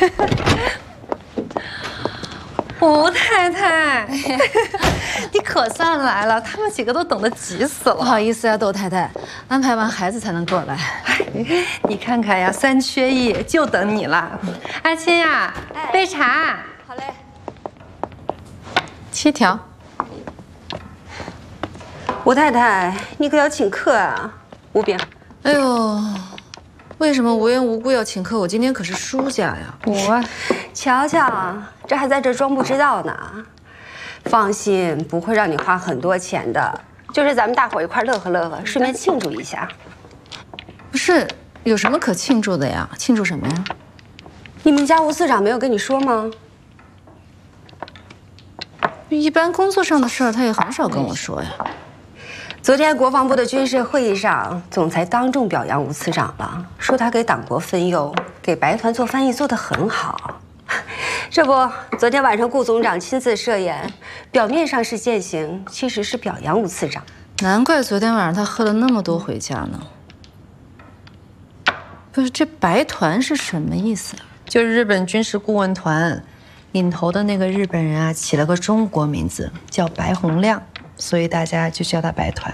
吴太太，你可算来了，他们几个都等得急死了。 不好意思啊，窦太太，安排完孩子才能过来。 你看看呀，3缺1，就等你了。阿青呀，杯茶。 好嘞。 7条。 吴太太，你可要请客啊！吴饼。 哎呦，为什么无缘无故要请客？我今天可是输家呀！ 我， 瞧瞧，这还在这装不知道呢。放心，不会让你花很多钱的，就是咱们大伙一块乐呵乐呵，顺便庆祝一下。 不是，有什么可庆祝的呀？庆祝什么呀？ 你们家吴司长没有跟你说吗？ 一般工作上的事儿，他也很少跟我说呀。 昨天国防部的军事会议上，总裁当众表扬吴司长了，说他给党国分忧，给白团做翻译做得很好。这不，昨天晚上顾总长亲自设宴，表面上是践行，其实是表扬吴司长。 难怪昨天晚上他喝了那么多回家呢。不是，这白团是什么意思啊？ 就是日本军事顾问团。 领头的那个日本人啊，起了个中国名字，叫白洪亮，所以大家就叫他白团。